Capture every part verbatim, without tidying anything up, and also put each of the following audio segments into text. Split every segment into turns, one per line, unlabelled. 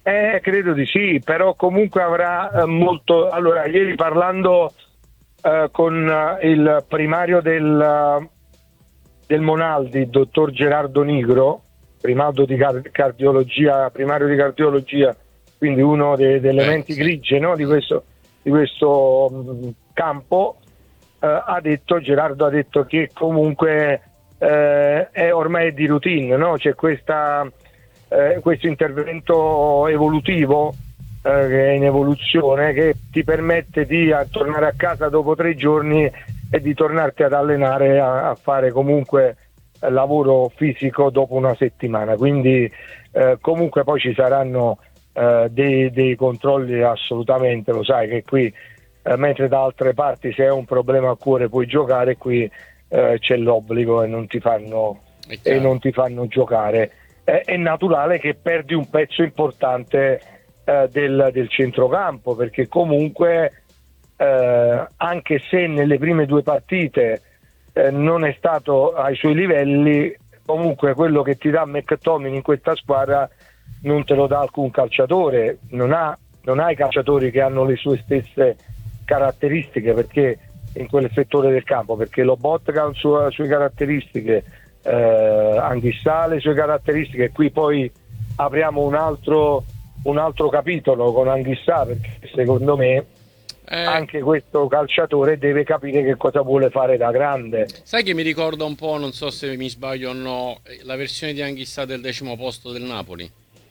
Eh, credo di sì, però comunque avrà eh, molto. Allora, ieri parlando eh, con eh, il primario del, eh, del Monaldi, il dottor Gerardo Nigro, primario di car- cardiologia, primario di cardiologia, quindi uno de- delle
Eh,
menti
sì.
grigie, no, di questo, di questo mh, campo, eh, ha detto, Gerardo ha detto che comunque eh, è ormai di routine, no? C'è questa, eh, questo intervento evolutivo eh, che è in evoluzione, che ti permette di a, tornare a casa dopo tre giorni e di tornarti ad allenare a, a fare comunque eh, lavoro fisico dopo una settimana. Quindi eh, comunque poi ci saranno eh, dei, dei controlli, assolutamente, lo sai che qui eh, mentre da altre parti se hai un problema al cuore puoi giocare, qui eh, c'è l'obbligo e non ti fanno,
È
e
chiaro.
non ti fanno giocare. Eh, è naturale che perdi un pezzo importante eh, del, del centrocampo, perché comunque eh, anche se nelle prime due partite eh, non è stato ai suoi livelli, comunque quello che ti dà McTominay in questa squadra non te lo dà alcun calciatore, non ha, non ha i calciatori che hanno le sue stesse caratteristiche, perché in quel settore del campo, perché Lobotka ha le sue, sue caratteristiche, eh, Anghissà ha le sue caratteristiche, e qui poi apriamo un altro, un altro capitolo con Anghissà, perché secondo me
Eh,
anche questo calciatore deve capire che cosa vuole fare da grande.
sai che mi ricorda un po', non so se mi sbaglio o no, eh, la versione di Anghissà del decimo posto del Napoli.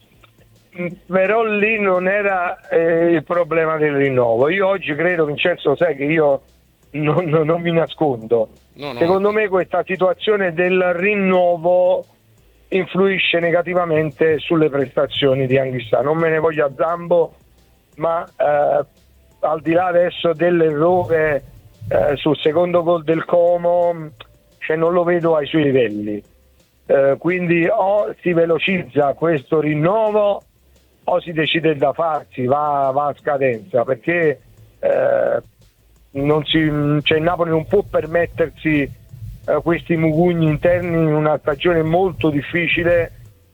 Però lì non era eh, il problema del rinnovo. Io oggi credo, Vincenzo, sai che io non, non- non mi nascondo.
No, no,
Secondo me questa situazione del rinnovo influisce negativamente sulle prestazioni di Anghissà. Non me ne voglio a Zambo, ma eh, al di là adesso dell'errore eh, sul secondo gol del Como, cioè non lo vedo ai suoi livelli. Eh, quindi o si velocizza questo rinnovo o si decide da farsi, va, va a scadenza, perché eh, non si, cioè il Napoli non può permettersi eh, questi mugugni interni in una stagione molto difficile,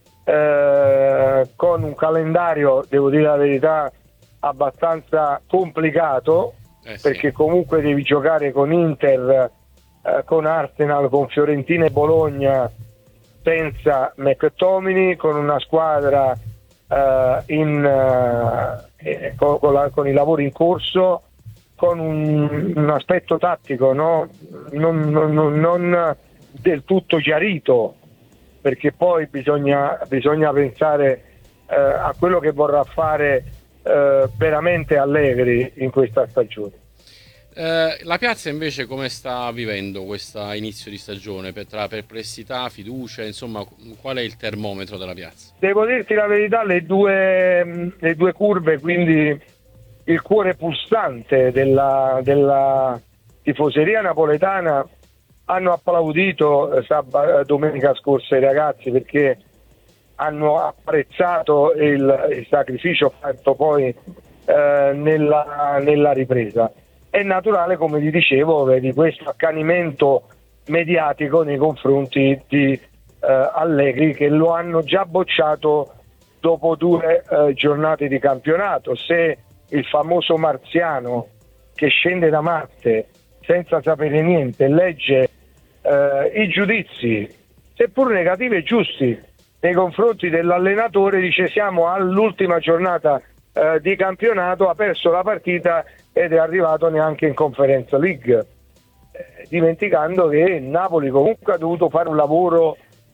eh, con un calendario, devo dire la verità, abbastanza complicato,
eh sì.
perché comunque devi giocare con Inter, eh, con Arsenal, con Fiorentina e Bologna senza McTominay, con una squadra eh, in, eh, con, con, la, con i lavori in corso, con un, un aspetto tattico, no? non, non, non, non del tutto chiarito, perché poi bisogna, bisogna pensare eh, a quello che vorrà fare eh, veramente Allegri in questa stagione.
Eh, la piazza invece come sta vivendo questo inizio di stagione? Per, tra perplessità, fiducia, insomma, qual è il termometro della piazza?
Devo dirti la verità, le due, le due curve, quindi il cuore pulsante della, della tifoseria napoletana, hanno applaudito eh, sab- domenica scorsa i ragazzi, perché hanno apprezzato il, il sacrificio fatto poi eh, nella, nella ripresa. È naturale, come vi dicevo, vedi questo accanimento mediatico nei confronti di eh, Allegri, che lo hanno già bocciato dopo due eh, giornate di campionato. Se il famoso marziano che scende da Marte senza sapere niente legge eh, i giudizi, seppur negativi e giusti, nei confronti dell'allenatore, dice siamo all'ultima giornata eh, di campionato, ha perso la partita ed è arrivato neanche in Conference League, eh, dimenticando che Napoli comunque ha dovuto fare un lavoro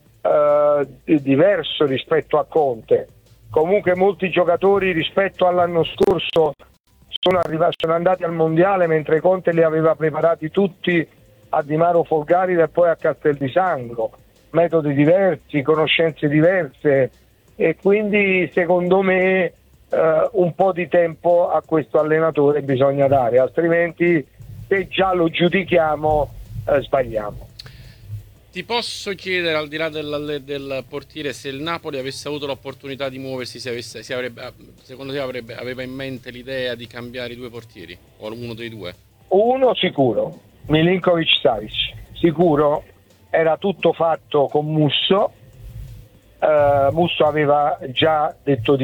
eh, diverso rispetto a Conte. Comunque molti giocatori rispetto all'anno scorso sono, arrivati, sono andati al mondiale, mentre Conte li aveva preparati tutti a Di Maro Folgari e poi a Castel di Sangro, metodi diversi, conoscenze diverse, e quindi secondo me eh, un po' di tempo a questo allenatore bisogna dare, altrimenti se già lo giudichiamo eh, sbagliamo.
Ti posso chiedere, al di là del, del portiere, se il Napoli avesse avuto l'opportunità di muoversi, se avesse, se avrebbe, secondo te avrebbe, aveva in mente l'idea di cambiare i due portieri? O uno dei due?
Uno sicuro, Milinkovic-Savic, sicuro, era tutto fatto con Musso. Uh, Musso aveva già detto di